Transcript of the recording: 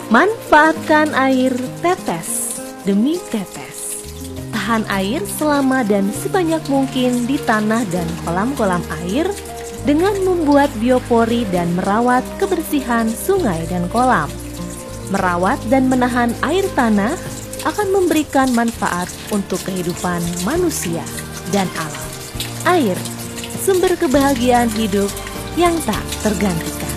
Manfaatkan air tetes demi tetes. Tahan air selama dan sebanyak mungkin di tanah dan kolam-kolam air dengan membuat biopori dan merawat kebersihan sungai dan kolam. Merawat dan menahan air tanah akan memberikan manfaat untuk kehidupan manusia dan alam. Air, sumber kebahagiaan hidup yang tak tergantikan.